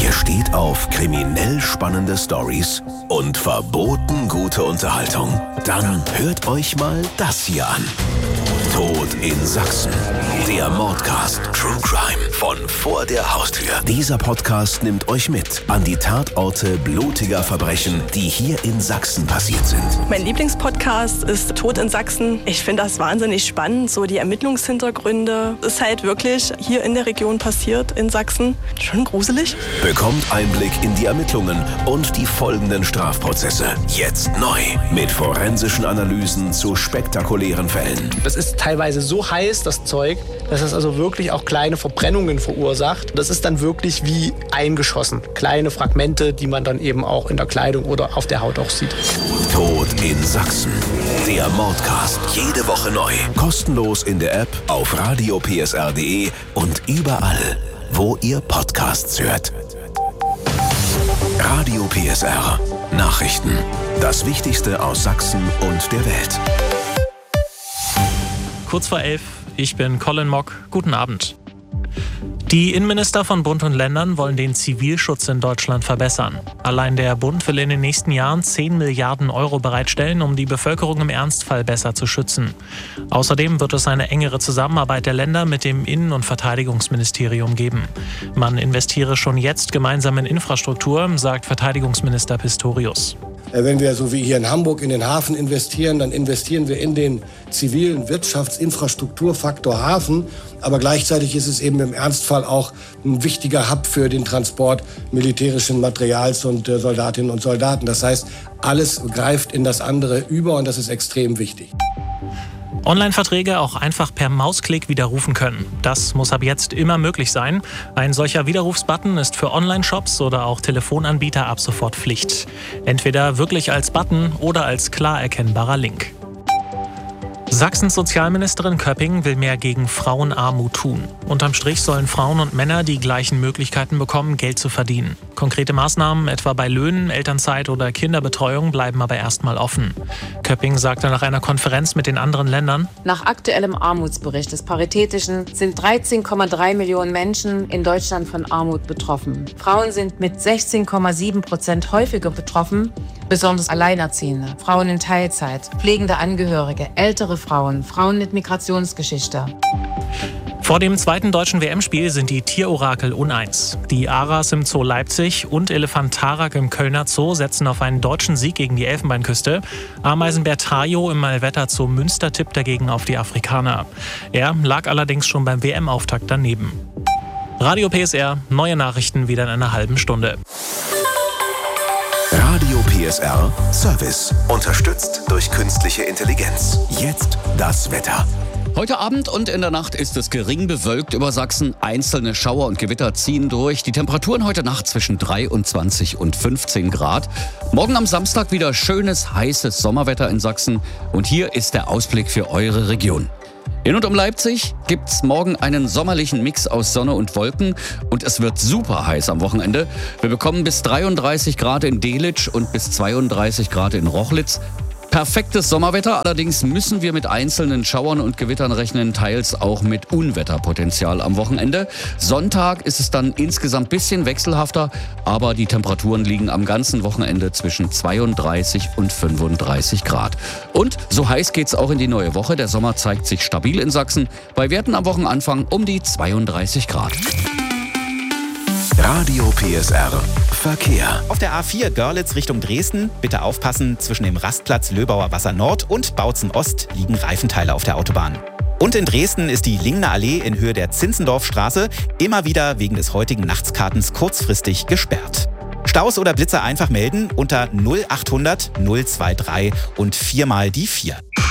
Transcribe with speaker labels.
Speaker 1: Ihr steht auf kriminell spannende Stories und verboten gute Unterhaltung? Dann hört euch mal das hier an. Tod in Sachsen. Der Mordcast True Crime von vor der Haustür. Dieser Podcast nimmt euch mit an die Tatorte blutiger Verbrechen, die hier in Sachsen passiert sind.
Speaker 2: Mein Lieblingspodcast ist Tod in Sachsen. Ich finde das wahnsinnig spannend, so die Ermittlungshintergründe. Es ist halt wirklich hier in der Region passiert, in Sachsen. Schon gruselig.
Speaker 1: Bekommt Einblick in die Ermittlungen und die folgenden Strafprozesse. Jetzt neu mit forensischen Analysen zu spektakulären Fällen.
Speaker 3: Das ist teilweise so heiß, das Zeug, dass es also wirklich auch kleine Verbrennungen verursacht. Das ist dann wirklich wie eingeschossen. Kleine Fragmente, die man dann eben auch in der Kleidung oder auf der Haut auch sieht.
Speaker 1: Tod in Sachsen. Der Mordcast. Jede Woche neu. Kostenlos in der App, auf radiopsr.de und überall, wo ihr Podcasts hört. Radio PSR. Nachrichten. Das Wichtigste aus Sachsen und der Welt.
Speaker 4: Kurz vor 11, ich bin Colin Mock. Guten Abend. Die Innenminister von Bund und Ländern wollen den Zivilschutz in Deutschland verbessern. Allein der Bund will in den nächsten Jahren 10 Milliarden Euro bereitstellen, um die Bevölkerung im Ernstfall besser zu schützen. Außerdem wird es eine engere Zusammenarbeit der Länder mit dem Innen- und Verteidigungsministerium geben. Man investiere schon jetzt gemeinsam in Infrastruktur, sagt Verteidigungsminister Pistorius.
Speaker 5: Wenn wir so wie hier in Hamburg in den Hafen investieren, dann investieren wir in den zivilen Wirtschaftsinfrastrukturfaktor Hafen. Aber gleichzeitig ist es eben im Ernstfall auch ein wichtiger Hub für den Transport militärischen Materials und Soldatinnen und Soldaten. Das heißt, alles greift in das andere über und das ist extrem wichtig.
Speaker 4: Online-Verträge auch einfach per Mausklick widerrufen können. Das muss ab jetzt immer möglich sein. Ein solcher Widerrufsbutton ist für Online-Shops oder auch Telefonanbieter ab sofort Pflicht. Entweder wirklich als Button oder als klar erkennbarer Link. Sachsens Sozialministerin Köpping will mehr gegen Frauenarmut tun. Unterm Strich sollen Frauen und Männer die gleichen Möglichkeiten bekommen, Geld zu verdienen. Konkrete Maßnahmen, etwa bei Löhnen, Elternzeit oder Kinderbetreuung, bleiben aber erstmal offen. Köpping sagte nach einer Konferenz mit den anderen Ländern:
Speaker 6: Nach aktuellem Armutsbericht des Paritätischen sind 13,3 Millionen Menschen in Deutschland von Armut betroffen. Frauen sind mit 16,7% häufiger betroffen, besonders Alleinerziehende, Frauen in Teilzeit, pflegende Angehörige, ältere Frauen, Frauen mit Migrationsgeschichte.
Speaker 4: Vor dem zweiten deutschen WM-Spiel sind die Tierorakel uneins. Die Aras im Zoo Leipzig und Elefant Tarak im Kölner Zoo setzen auf einen deutschen Sieg gegen die Elfenbeinküste. Ameisenbär Tajo im Malvetter Zoo Münster tippt dagegen auf die Afrikaner. Er lag allerdings schon beim WM-Auftakt daneben. Radio PSR, neue Nachrichten wieder in einer halben Stunde.
Speaker 1: Radio PSR Service. Unterstützt durch künstliche Intelligenz. Jetzt das Wetter.
Speaker 7: Heute Abend und in der Nacht ist es gering bewölkt über Sachsen. Einzelne Schauer und Gewitter ziehen durch. Die Temperaturen heute Nacht zwischen 23 und 15 Grad. Morgen am Samstag wieder schönes, heißes Sommerwetter in Sachsen. Und hier ist der Ausblick für eure Region. In und um Leipzig gibt's morgen einen sommerlichen Mix aus Sonne und Wolken und es wird super heiß am Wochenende. Wir bekommen bis 33 Grad in Delitzsch und bis 32 Grad in Rochlitz. Perfektes Sommerwetter, allerdings müssen wir mit einzelnen Schauern und Gewittern rechnen, teils auch mit Unwetterpotenzial am Wochenende. Sonntag ist es dann insgesamt ein bisschen wechselhafter, aber die Temperaturen liegen am ganzen Wochenende zwischen 32 und 35 Grad. Und so heiß geht's auch in die neue Woche. Der Sommer zeigt sich stabil in Sachsen, bei Werten am Wochenanfang um die 32 Grad.
Speaker 1: Radio PSR Verkehr.
Speaker 8: Auf der A4 Görlitz Richtung Dresden bitte aufpassen, zwischen dem Rastplatz Löbauer Wasser Nord und Bautzen Ost liegen Reifenteile auf der Autobahn. Und in Dresden ist die Lingner Allee in Höhe der Zinzendorfstraße immer wieder wegen des heutigen Nachtskartens kurzfristig gesperrt. Staus oder Blitzer einfach melden unter 0800 023 und 4 mal die 4.